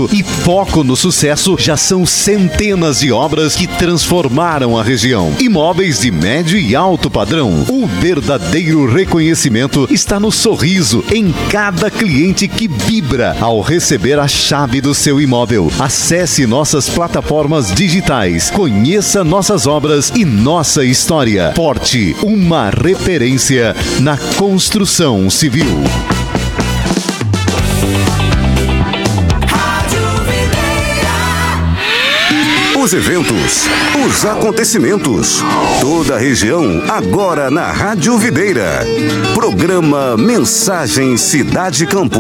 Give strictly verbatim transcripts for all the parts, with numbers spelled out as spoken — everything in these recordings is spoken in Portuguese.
investimento e foco no sucesso, já são centenas de obras que transformaram a região. Imóveis de médio e alto padrão. O verdadeiro reconhecimento está no sorriso em cada cliente que vibra ao receber a chave do seu imóvel. Acesse nossas plataformas digitais, conheça nossas obras e nossa história. Forte, uma referência na construção civil. Os eventos, os acontecimentos, toda a região agora na Rádio Videira. Programa Mensagem Cidade Campo.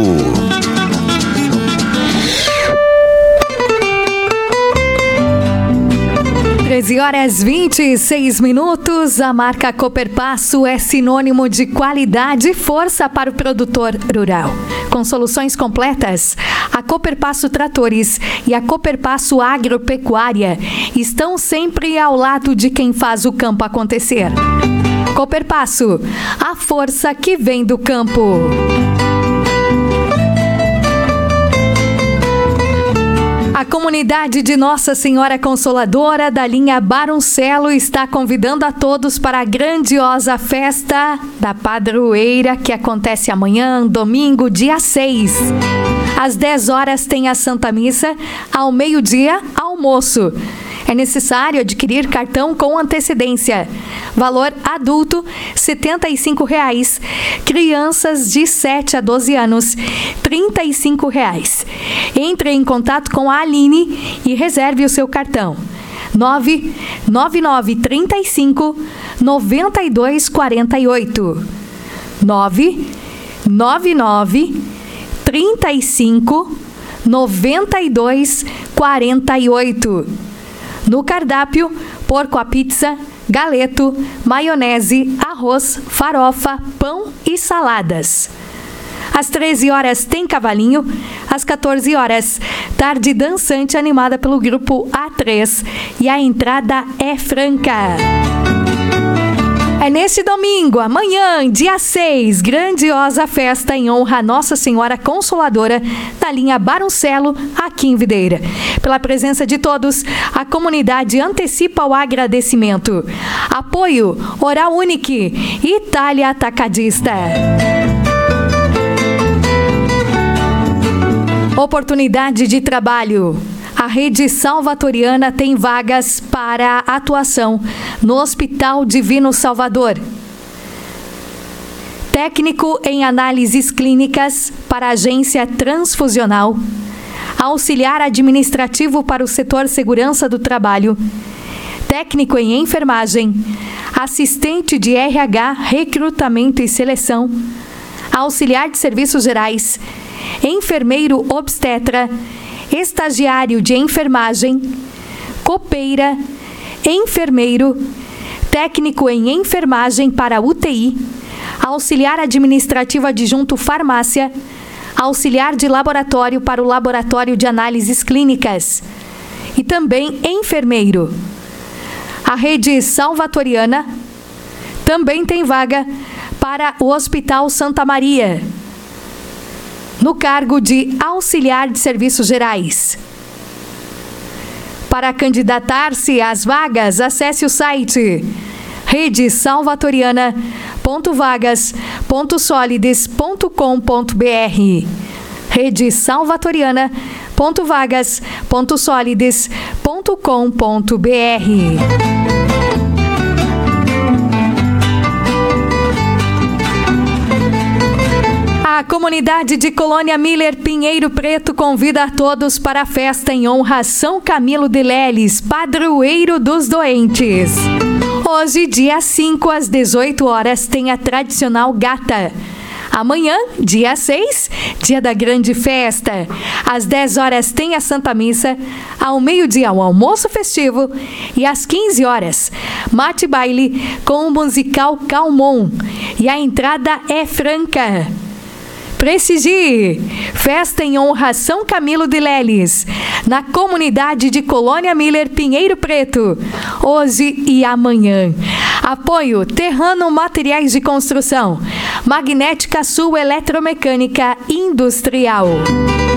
treze horas e vinte e seis minutos. A marca Cooperpasso é sinônimo de qualidade e força para o produtor rural. Com soluções completas, a Cooperpasso Tratores e a Cooperpasso Agropecuária estão sempre ao lado de quem faz o campo acontecer. Cooperpasso, a força que vem do campo. A comunidade de Nossa Senhora Consoladora da linha Baruncello está convidando a todos para a grandiosa festa da padroeira que acontece amanhã, domingo, dia seis. Às dez horas tem a Santa Missa, ao meio-dia, almoço. É necessário adquirir cartão com antecedência. Valor adulto, setenta e cinco reais. Crianças de sete a doze anos, trinta e cinco reais. Entre em contato com a Aline e reserve o seu cartão. nove nove nove três cinco nove dois quatro oito. nove nove nove três cinco nove dois quatro oito. No cardápio, porco à pizza, galeto, maionese, arroz, farofa, pão e saladas. Às treze horas tem cavalinho, às quatorze horas, tarde dançante animada pelo grupo A três e a entrada é franca. É neste domingo, amanhã, dia seis, grandiosa festa em honra a Nossa Senhora Consoladora da linha Baruncello, aqui em Videira. Pela presença de todos, a comunidade antecipa o agradecimento. Apoio Oral Unique, Itália Atacadista. Oportunidade de trabalho. A Rede Salvatoriana tem vagas para atuação no Hospital Divino Salvador. Técnico em análises clínicas para a agência transfusional. Auxiliar administrativo para o setor segurança do trabalho. Técnico em enfermagem. Assistente de R H, recrutamento e seleção. Auxiliar de serviços gerais. Enfermeiro obstetra. Estagiário de enfermagem, copeira, enfermeiro, técnico em enfermagem para U T I, auxiliar administrativo adjunto farmácia, auxiliar de laboratório para o laboratório de análises clínicas e também enfermeiro. A Rede Salvatoriana também tem vaga para o Hospital Santa Maria, no cargo de auxiliar de serviços gerais. Para candidatar-se às vagas, acesse o site rede salvatoriana ponto vagas ponto solides ponto com ponto br. rede salvatoriana ponto vagas ponto solides ponto com ponto br. A comunidade de Colônia Miller Pinheiro Preto convida a todos para a festa em honra a São Camilo de Leles, padroeiro dos doentes. Hoje, dia cinco, às dezoito horas, tem a tradicional gata. Amanhã, dia seis, dia da grande festa. Às dez horas tem a Santa Missa, ao meio-dia o almoço festivo e às quinze horas, mate baile com o musical Calmon. E a entrada é franca. Prestigie! Festa em honra a São Camilo de Leles, na comunidade de Colônia Miller Pinheiro Preto, hoje e amanhã. Apoio Terrano Materiais de Construção, Magnética Sul Eletromecânica Industrial.